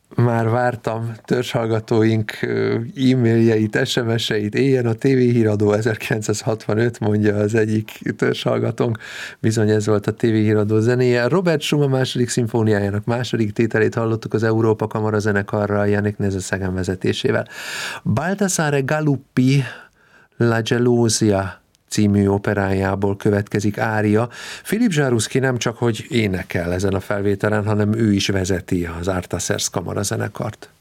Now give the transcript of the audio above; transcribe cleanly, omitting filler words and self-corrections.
Már vártam törzshallgatóink e-mailjeit, SMS-eit, éljen a tévéhíradó 1965, mondja az egyik törzshallgatónk. Bizony ez volt a tévéhíradó zenéje. Robert Schumann második szimfóniájának második tételét hallottuk az Európa Kamara zenekarral, Jannik Nezeszegen vezetésével. Baldassare Galuppi La Gelosia című operájából következik ária. Philip Jaruszki nem csak, hogy énekel ezen a felvételen, hanem ő is vezeti az Artasersz kamarazenekart.